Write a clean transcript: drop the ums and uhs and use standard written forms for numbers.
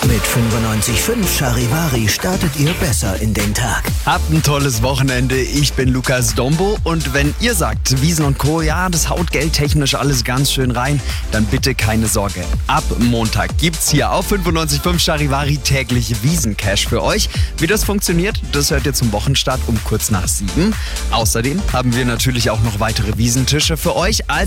Mit 95.5 Charivari startet ihr besser in den Tag. Habt ein tolles Wochenende. Ich bin Lukas Dombo und wenn ihr sagt, Wiesn und Co., ja, das haut geldtechnisch alles ganz schön rein, dann bitte keine Sorge. Ab Montag gibt's hier auf 95.5 Charivari täglich Wiesn-Cash für euch. Wie das funktioniert, das hört ihr zum Wochenstart um kurz nach 7. Außerdem haben wir natürlich auch noch weitere Wiesentische für euch.